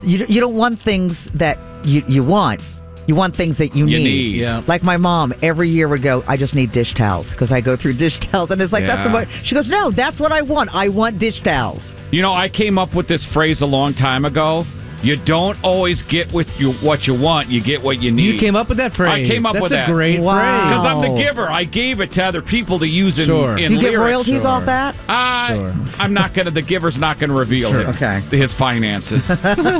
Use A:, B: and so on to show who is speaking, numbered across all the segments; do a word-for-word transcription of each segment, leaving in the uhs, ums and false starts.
A: You you don't want things that you, you want. You want things that you,
B: you
A: need.
B: need.
C: Yeah.
A: Like my mom every year would go, I just need dish towels because I go through dish towels. And it's like,
B: Yeah.
A: that's what she goes, no, that's what I want. I want dish towels.
B: You know, I came up with this phrase a long time ago. You don't always get with you what you want. You get what you need.
C: You came up with that phrase.
B: I came up
C: That's
B: with
C: a
B: that.
C: great
A: Wow.
C: phrase.
B: Because I'm the giver. I gave it to other people to use in,
C: Sure.
B: in
A: Do you get
B: lyrics.
A: royalties
C: Sure.
A: off that?
B: Uh,
C: Sure.
B: I'm not going to, the giver's not going to reveal
C: Sure.
B: it,
A: Okay.
B: his finances.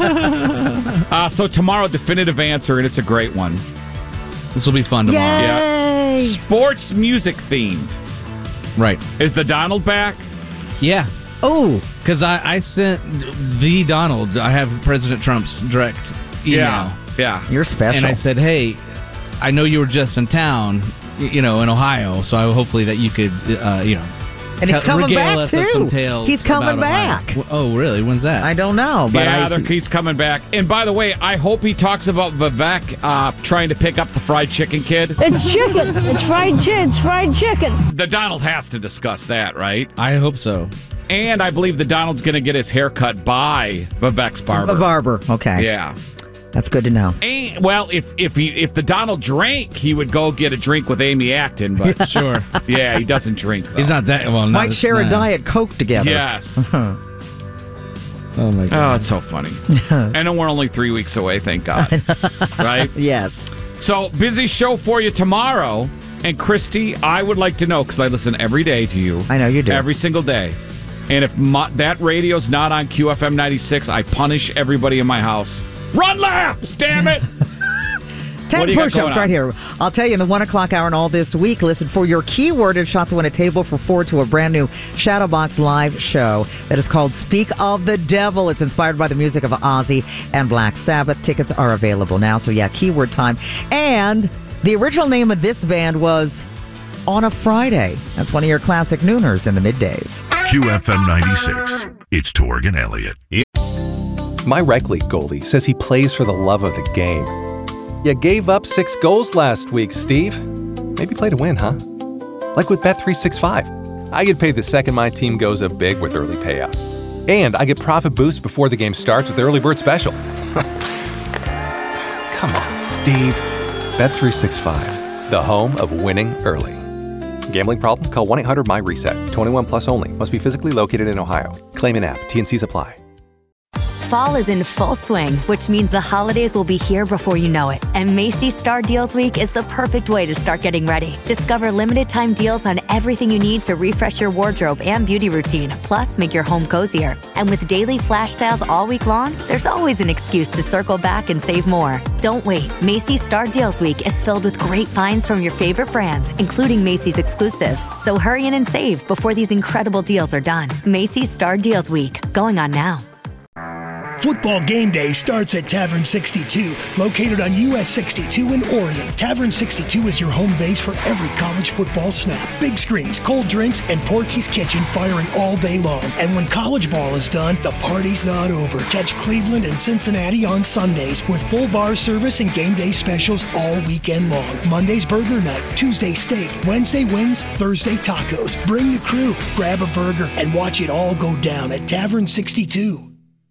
B: uh, so tomorrow, definitive answer, and it's a great one.
C: This will be fun tomorrow.
A: Yay!
B: Sports music themed.
C: Right.
B: Is the Donald back?
C: Yeah.
A: Oh,
C: Because I, I sent the Donald, I have President Trump's direct email.
B: Yeah. Yeah.
A: you're special.
C: And I said, hey, I know you were just in town, y- you know, in Ohio, so I, hopefully that you could, uh, you know,
A: And he's
C: tell-
A: coming
C: regale
A: back,
C: us of
A: too.
C: some tales
A: He's coming
C: about Ohio.
A: back.
C: W- Oh, really? When's that?
A: I don't know, but
B: yeah,
A: I,
B: they're- he's coming back. And by the way, I hope he talks about Vivek uh, trying to pick up the fried chicken kid.
D: It's chicken. It's fried chicken. It's fried chicken.
B: The Donald has to discuss that, right?
C: I hope so.
B: And I believe the Donald's going to get his hair cut by Vivek's barber.
A: a barber. Okay.
B: Yeah.
A: That's good to know.
B: And, well, if if he if the Donald drank, he would go get a drink with Amy Acton, but
C: Sure.
B: yeah, he doesn't drink. Though.
C: He's not that, well, not
A: Might
C: this-
A: share a
C: nah.
A: Diet Coke together.
B: Yes.
C: Oh, my
B: Oh,
C: God.
B: it's so funny. And then we're only three weeks away, thank God. Right?
A: Yes.
B: So, busy show for you tomorrow. And Christy, I would like to know, because I listen every day to you.
A: I know you do.
B: Every single day. And if my, that radio's not on Q F M ninety-six, I punish everybody in my house. Run laps, damn it! What
A: ten
B: do you got
A: push-ups
B: going on?
A: right here. I'll tell you in the one o'clock hour and all this week. Listen for your keyword and shot to win a table for four to a brand new Shadowbox live show that is called Speak of the Devil. It's inspired by the music of Ozzy and Black Sabbath. Tickets are available now. So yeah, keyword time. And the original name of this band was On a Friday. That's one of your classic nooners in the middays.
E: Q F M ninety-six. It's Torg and Elliott.
F: My rec league goalie says he plays for the love of the game. You gave up six goals last week, Steve. Maybe play to win, huh? Like with Bet three sixty-five. I get paid the second my team goes up big with early payout. And I get profit boost before the game starts with the early bird special. Come on, Steve. Bet three sixty-five, the home of winning early. Gambling problem? Call one eight hundred my reset. twenty-one plus only. Must be physically located in Ohio. Claim in app. T and Cs apply.
G: Fall is in full swing, which means the holidays will be here before you know it. And Macy's Star Deals Week is the perfect way to start getting ready. Discover limited time deals on everything you need to refresh your wardrobe and beauty routine, plus make your home cozier. And with daily flash sales all week long, there's always an excuse to circle back and save more. Don't wait. Macy's Star Deals Week is filled with great finds from your favorite brands, including Macy's exclusives. So hurry in and save before these incredible deals are done. Macy's Star Deals Week, going on now.
H: Football game day starts at Tavern sixty-two, located on U S sixty-two in Orion. Tavern sixty-two is your home base for every college football snap. Big screens, cold drinks, and Porky's Kitchen firing all day long. And when college ball is done, the party's not over. Catch Cleveland and Cincinnati on Sundays with full bar service and game day specials all weekend long. Monday's burger night, Tuesday steak, Wednesday wings, Thursday tacos. Bring the crew, grab a burger, and watch it all go down at Tavern sixty-two.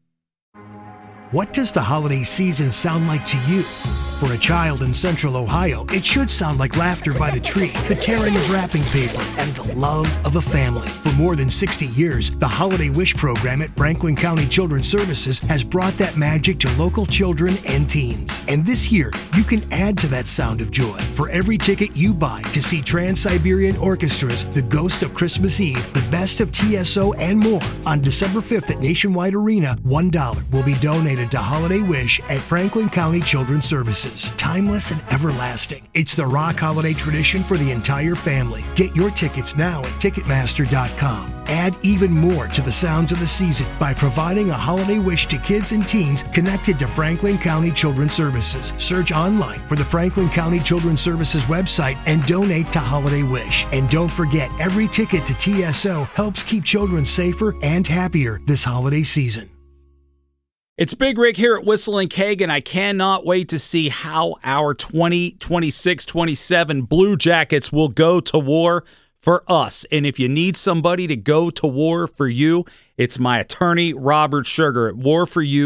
H: What does the holiday season sound like to you? For a child in Central Ohio, it should sound like laughter by the tree, the tearing of wrapping paper, and the love of a family. For more than sixty years, the Holiday Wish program at Franklin County Children's Services has brought that magic to local children and teens. And this year, you can add to that sound of joy. For every ticket you buy to see Trans-Siberian Orchestra's The Ghost of Christmas Eve, the best of T S O, and more, on December fifth at Nationwide Arena, one dollar will be donated to Holiday Wish at Franklin County Children's Services. Timeless and everlasting. It's the rock holiday tradition for the entire family. Get your tickets now at Ticketmaster dot com. Add even more to the sounds of the season by providing a holiday wish to kids and teens connected to Franklin County Children's Services. Search online for the Franklin County Children's Services website and donate to Holiday Wish. And don't forget, every ticket to T S O helps keep children safer and happier this holiday season.
I: It's Big Rick here at Whistle and Keg, and I cannot wait to see how our twenty twenty-six twenty-seven Blue Jackets will go to war for us. And if you need somebody to go to war for you, it's my attorney, Robert Sugar, at war for you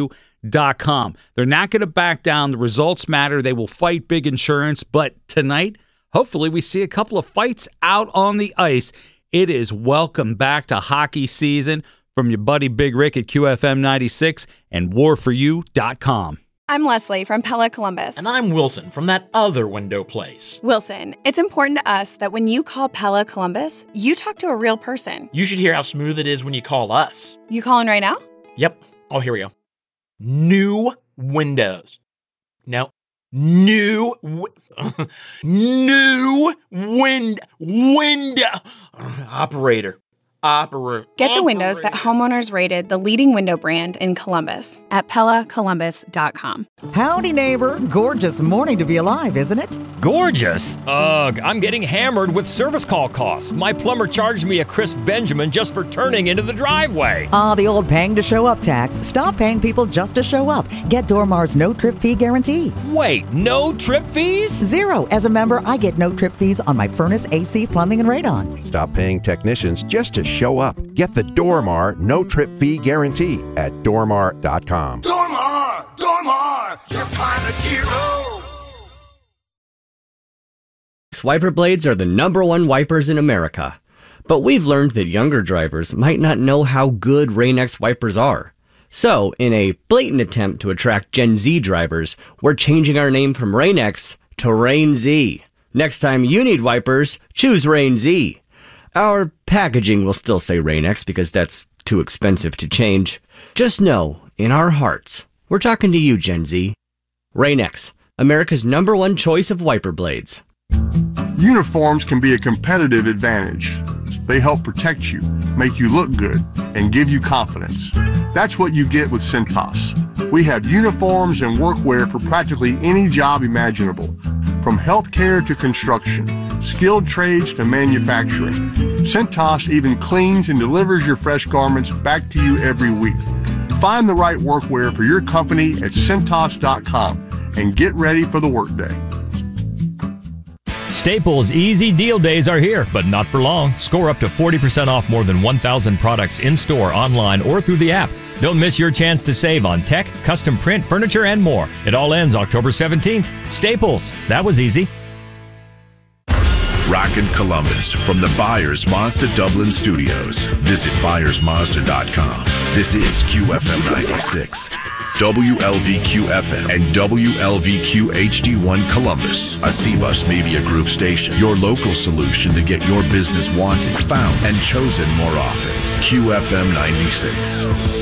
I: dot com. They're not going to back down. The results matter. They will fight big insurance. But tonight, hopefully we see a couple of fights out on the ice. It is welcome back to hockey season from your buddy Big Rick at Q F M ninety-six and war for you dot com.
J: I'm Leslie from Pella Columbus.
K: And I'm Wilson from that other window place.
J: Wilson, it's important to us that when you call Pella Columbus, you talk to a real person.
K: You should hear how smooth it is when you call us.
J: You calling right now?
K: Yep. Oh, here we go. New windows. No. New wi- New wind window operator. Operator.
J: Get the windows that homeowners rated the leading window brand in Columbus at Pella Columbus dot com.
A: Howdy, neighbor. Gorgeous morning to be alive, isn't it?
L: Gorgeous? Ugh, I'm getting hammered with service call costs. My plumber charged me a crisp Benjamin just for turning into the driveway.
A: Ah, the old paying to show up tax. Stop paying people just to show up. Get Dormar's no trip fee guarantee.
L: Wait, no trip fees?
A: Zero. As a member, I get no trip fees on my furnace, A C, plumbing, and radon.
M: Stop paying technicians just to show up. Get the Dormar no trip fee guarantee at dormar dot com.
N: Dormar! Dormar! Your pilot hero!
O: Wiper blades are the number one wipers in America. But we've learned that younger drivers might not know how good Rain-X wipers are. So, in a blatant attempt to attract Gen Z drivers, we're changing our name from Rain-X to Rain-Z. Next time you need wipers, choose Rain-Z. Our packaging will still say Rain-X because that's too expensive to change. Just know, in our hearts, we're talking to you, Gen Z. Rain-X, America's number one choice of wiper blades.
P: Uniforms can be a competitive advantage. They help protect you, make you look good, and give you confidence. That's what you get with Cintas. We have uniforms and workwear for practically any job imaginable, from healthcare to construction, skilled trades to manufacturing. Cintas even cleans and delivers your fresh garments back to you every week. Find the right workwear for your company at Cintas dot com and get ready for the workday.
L: Staples Easy Deal Days are here, but not for long. Score up to forty percent off more than one thousand products in-store, online, or through the app. Don't miss your chance to save on tech, custom print, furniture, and more. It all ends October seventeenth. Staples. That was easy.
E: Rockin' Columbus from the Byers Mazda Dublin Studios. Visit Byers Mazda dot com. This is Q F M ninety-six, W L V Q F M, and W L V Q H D one Columbus, a C-Bus Media Group station. Your local solution to get your business wanted, found, and chosen more often. Q F M ninety-six.